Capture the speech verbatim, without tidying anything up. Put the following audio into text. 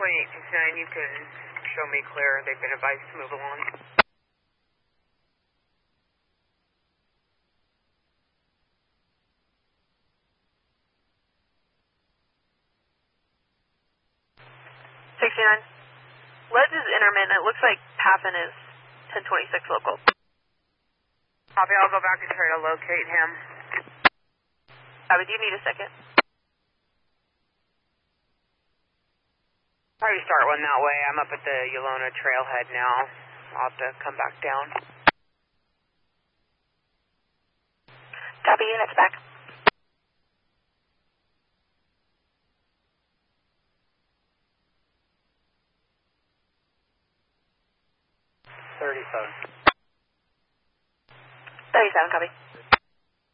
twenty-eight sixty-nine, you can show me clear. They've been advised to move along. sixty-nine. Ledge is intermittent. It looks like Paffin is ten twenty-six local. Copy, I'll go back and try to locate him. Copy, do you need a second? Probably start one that way. I'm up at the Yolona trailhead now. I'll have to come back down. Copy, units back. thirty-seven. thirty-seven, copy.